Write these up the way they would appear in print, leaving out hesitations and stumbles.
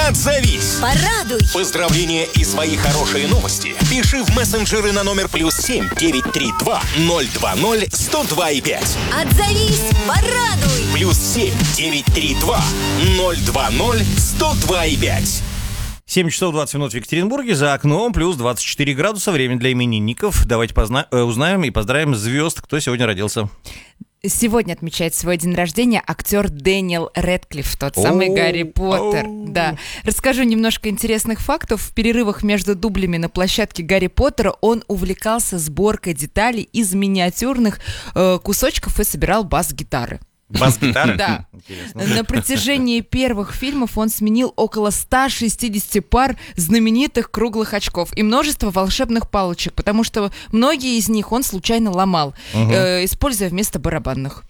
Отзовись. Порадуй. Поздравления и свои хорошие новости пиши в мессенджеры на номер +7 932 020 102,5. Отзовись. Порадуй. +7 932 020 102,5. 7 часов 20 минут в Екатеринбурге, за окном плюс 24 градуса, время для именинников. Давайте узнаем и поздравим звезд, кто сегодня родился. Сегодня отмечает свой день рождения актер Дэниел Рэдклифф, тот самый Гарри Поттер. Да. Расскажу немножко интересных фактов. В перерывах между дублями на площадке Гарри Поттера он увлекался сборкой деталей из миниатюрных кусочков и собирал бас-гитары. Бас-гитара? Да. Интересно. На протяжении первых фильмов он сменил около 160 пар знаменитых круглых очков и множество волшебных палочек, потому что многие из них он случайно ломал, используя вместо барабанных.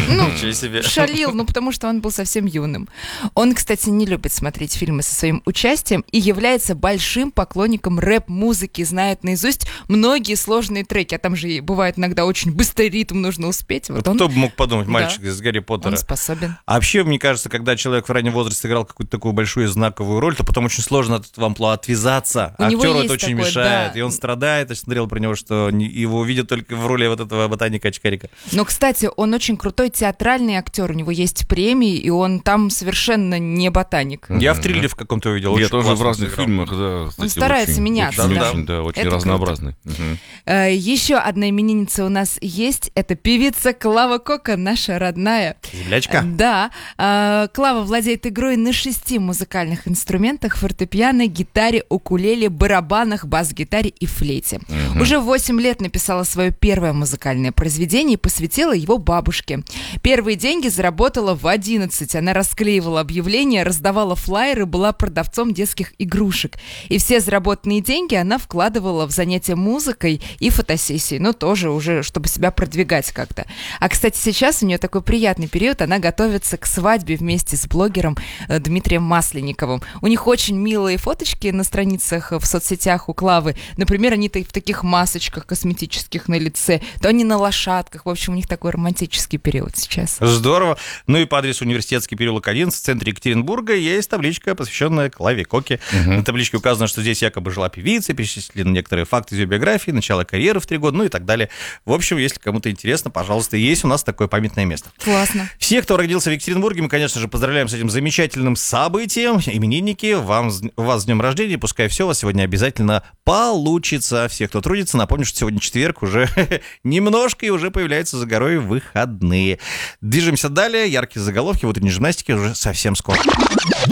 Шалил, потому что он был совсем юным. Он, кстати, не любит смотреть фильмы со своим участием и является большим поклонником рэп-музыки, знает наизусть многие сложные треки, а там же бывает иногда очень быстрый ритм, нужно успеть. Кто бы мог подумать, мальчик из Гарри Поттера. Он способен. А вообще, мне кажется, когда человек в раннем возрасте играл какую-то такую большую знаковую роль, то потом очень сложно от этого амплуа отвязаться. Актеру это очень мешает, и он страдает. Я смотрел про него, что его видят только в роли вот этого ботаника-очкарика. Но, кстати, он очень крутой театральный актер, у него есть премии, и он там совершенно не ботаник. Я в триллере в каком-то увидел. Я тоже в разных фильмах, да. Он старается меняться. Очень разнообразный. Еще одна именинница у нас есть, это певица Клава Кока, наша родная. Землячка? Да. Клава владеет игрой на 6 музыкальных инструментах: фортепиано, гитаре, укулеле, барабанах, бас-гитаре и флейте. Уже в 8 лет написала свое первое музыкальное произведение и посвятила его бабушке. Первые деньги заработала в 11. Она расклеивала объявления, раздавала флаеры, была продавцом детских игрушек. И все заработанные деньги она вкладывала в занятия музыкой и фотосессии. Тоже уже, чтобы себя продвигать как-то. А, кстати, сейчас у нее такой приятный период. Она готовится к свадьбе вместе с блогером Дмитрием Масленниковым. У них очень милые фоточки на страницах в соцсетях у Клавы. Например, они в таких масочках косметических на лице, то они на лошадках. В общем, у них такой романтический период сейчас. Здорово. И по адресу Университетский переулок 11 в центре Екатеринбурга есть табличка, посвященная Клаве Коке. На табличке указано, что здесь якобы жила певица, перечислены некоторые факты из ее биографии, начало карьеры в 3 года, и так далее. В общем, если кому-то интересно, пожалуйста, есть у нас такое памятное место. Классно. Всех, кто родился в Екатеринбурге, мы, конечно же, поздравляем с этим замечательным событием. Именинники, у вас с днем рождения, пускай все у вас сегодня обязательно получится. Всех, кто трудится, напомню, что сегодня четверг, уже немножко и уже появляются за горой выходные. Движемся далее. Яркие заголовки в утренней журналистике уже совсем скоро.